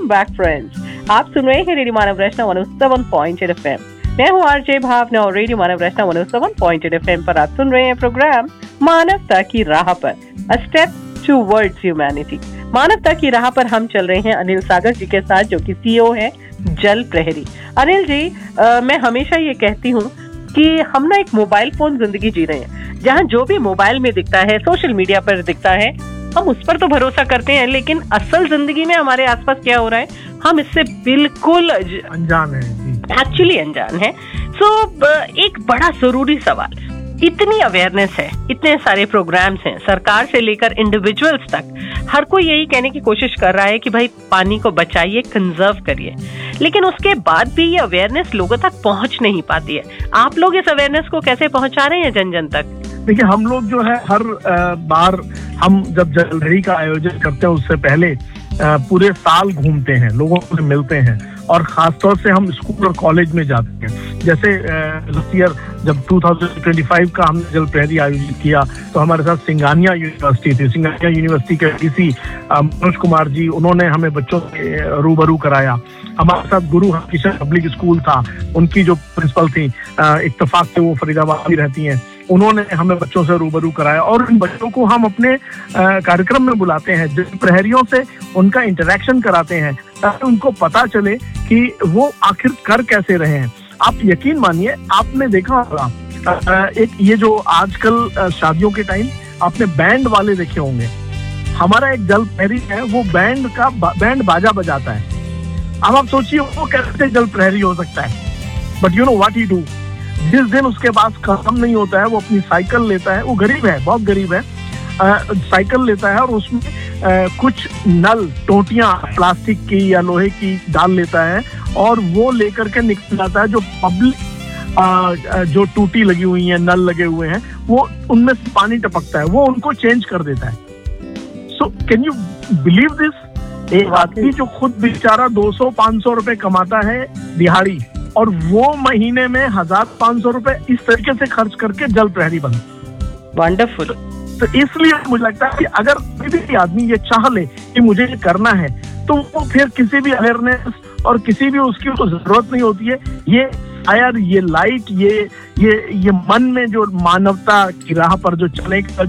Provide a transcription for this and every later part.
Welcome back friends. आप सुन रहे हैं रेडियो मानव रचना 107.8 एफएम। मैं हूँ आरजे भावना और रेडियो मानव रचना 107.8 एफएम पर आप सुन रहे हैं प्रोग्राम मानवता की राह पर, अ स्टेप टुवर्ड्स ह्यूमैनिटी। मानवता की राह पर हम चल रहे हैं अनिल सागर जी के साथ, जो कि सीईओ है जल प्रहरी। अनिल जी, मैं हमेशा ये कहती हूँ कि हम ना एक मोबाइल फोन जिंदगी जी रहे हैं, जहाँ जो भी मोबाइल में दिखता है, सोशल मीडिया पर दिखता है, हम उस पर तो भरोसा करते हैं, लेकिन असल जिंदगी में हमारे आसपास क्या हो रहा है हम इससे बिल्कुल अनजान है, एक्चुअली अनजान है। एक बड़ा जरूरी सवाल, इतनी अवेयरनेस है, इतने सारे प्रोग्राम्स हैं, सरकार से लेकर इंडिविजुअल्स तक हर कोई यही कहने की कोशिश कर रहा है कि भाई पानी को बचाइए, कंजर्व करिए, लेकिन उसके बाद भी ये अवेयरनेस लोगों तक पहुंच नहीं पाती है। आप लोग इस अवेयरनेस को कैसे पहुंचा रहे हैं जन जन तक? देखिए, हम लोग जो है हर बार हम जब जल प्रहरी का आयोजन करते हैं उससे पहले पूरे साल घूमते हैं, लोगों से मिलते हैं, और खासतौर से हम स्कूल और कॉलेज में जाते हैं। जैसे लास्ट ईयर जब 2025 का हमने जल प्रहरी आयोजित किया तो हमारे साथ सिंघानिया यूनिवर्सिटी थी। सिंघानिया यूनिवर्सिटी के डीसी मनोज कुमार जी, उन्होंने हमें बच्चों से रूबरू कराया। हमारे साथ गुरु हरकिशन पब्लिक स्कूल था, उनकी जो प्रिंसिपल थी इत्तेफाक से, वो फरीदाबाद में रहती हैं, उन्होंने हमें बच्चों से रूबरू कराया। और इन बच्चों को हम अपने कार्यक्रम में बुलाते हैं, जल प्रहरियों से उनका इंटरेक्शन कराते हैं, ताकि उनको पता चले कि वो आखिर कर कैसे रहे हैं। आप यकीन मानिए, आपने देखा होगा एक ये जो आजकल शादियों के टाइम आपने बैंड वाले देखे होंगे, हमारा एक जल प्रहरी है, वो बैंड बाजा बजाता है। अब आप सोचिए वो कैसे जल प्रहरी हो सकता है। But you know what he do, जिस दिन उसके पास काम नहीं होता है, वो अपनी साइकिल लेता है, वो गरीब है, बहुत गरीब है, साइकिल लेता है और उसमें कुछ नल टोटियां प्लास्टिक की या लोहे की डाल लेता है, और वो लेकर के निकल जाता है। जो पब्लिक जो टूटी लगी हुई है, नल लगे हुए हैं, वो उनमें से पानी टपकता है, वो उनको चेंज कर देता है। So can you believe this? एक आदमी जो खुद बेचारा 200-500 रुपए कमाता है दिहाड़ी, और वो महीने में 1000-500 रुपए इस तरीके से खर्च करके जल प्रहरी बन। वंडरफुल। तो इसलिए मुझे लगता है कि अगर कोई भी आदमी ये चाह ले कि मुझे ये करना है, तो वो फिर किसी भी अवेयरनेस और किसी भी उसकी तो जरूरत नहीं होती है। ये शायद ये लाइट, ये मन में जो मानवता की राह पर जो चले का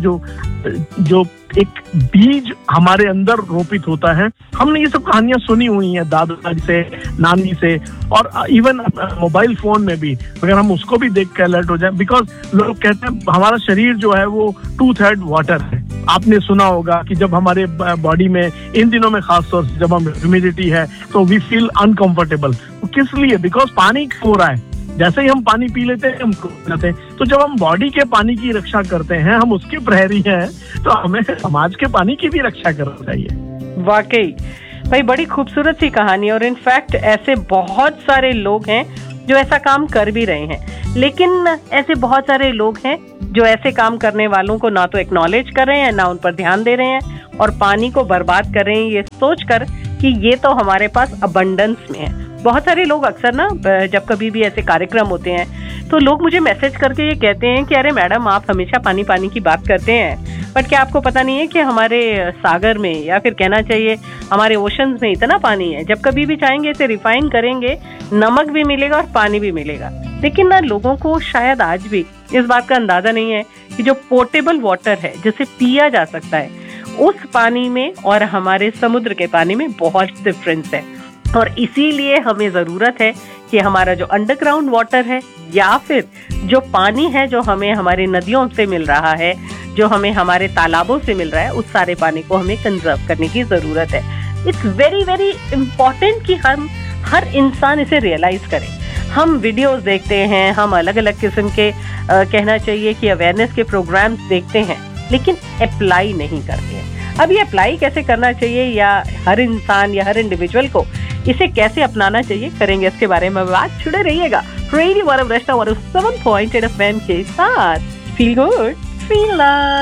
जो एक बीज हमारे अंदर रोपित होता है। हमने ये सब कहानियां सुनी हुई हैं दादाजी से, नानी से, और इवन मोबाइल फोन में भी अगर हम उसको भी देख के अलर्ट हो जाए, बिकॉज लोग कहते हैं हमारा शरीर जो है वो 2/3 वाटर है। आपने सुना होगा कि जब हमारे बॉडी में इन दिनों में खासतौर से जब हम ह्यूमिडिटी है तो वी फील अनकंफर्टेबल। तो किस लिए? बिकॉज पानी हो रहा है, जैसे ही हम पानी पी लेते हैं हम जाते हैं। तो जब हम बॉडी के पानी की रक्षा करते हैं, हम उसके प्रहरी हैं, तो हमें समाज के पानी की भी रक्षा करना चाहिए। वाकई भाई, बड़ी खूबसूरत सी कहानी। और इनफैक्ट ऐसे बहुत सारे लोग हैं जो ऐसा काम कर भी रहे हैं, लेकिन ऐसे बहुत सारे लोग हैं जो ऐसे काम करने वालों को ना तो एक्नॉलेज कर रहे हैं, ना उन पर ध्यान दे रहे हैं, और पानी को बर्बाद कर रहे हैं ये सोचकर कि ये तो हमारे पास अबंडेंस में है। बहुत सारे लोग अक्सर ना, जब कभी भी ऐसे कार्यक्रम होते हैं तो लोग मुझे मैसेज करके ये कहते हैं कि अरे मैडम, आप हमेशा पानी की बात करते हैं, बट क्या आपको पता नहीं है कि हमारे सागर में, या फिर कहना चाहिए हमारे ओशंस में इतना पानी है, जब कभी भी चाहेंगे इसे रिफाइन करेंगे, नमक भी मिलेगा और पानी भी मिलेगा। लेकिन ना लोगों को शायद आज भी इस बात का अंदाजा नहीं है कि जो पोर्टेबल वाटर है, जिसे पिया जा सकता है, उस पानी में और हमारे समुद्र के पानी में बहुत डिफरेंस है। और इसीलिए हमें जरूरत है कि हमारा जो अंडरग्राउंड वाटर है, या फिर जो पानी है जो हमें हमारे नदियों से मिल रहा है, जो हमें हमारे तालाबों से मिल रहा है, उस सारे पानी को हमें कंजर्व करने की जरूरत है। इट्स वेरी वेरी इम्पोर्टेंट कि हम हर इंसान इसे रियलाइज करें। हम वीडियोस देखते हैं, हम अलग अलग किस्म के कहना चाहिए कि अवेयरनेस के प्रोग्राम्स देखते हैं, लेकिन अप्लाई नहीं करते हैं। अब ये अप्लाई कैसे करना चाहिए, या हर इंसान या हर इंडिविजुअल को इसे कैसे अपनाना चाहिए, करेंगे इसके बारे में बात। जुड़े रहिएगा रेडियो मानव रचना 107.8 एफएम के साथ। Feel good, feel